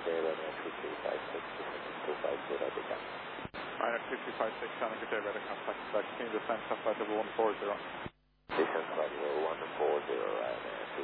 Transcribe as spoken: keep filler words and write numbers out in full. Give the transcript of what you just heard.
Ryanair two three five six, two five zero, become. Ryanair two three five six, Shannon, good day, radar contact, back, team descent, flight level one four zero. Descent flight level one four zero, Ryanair two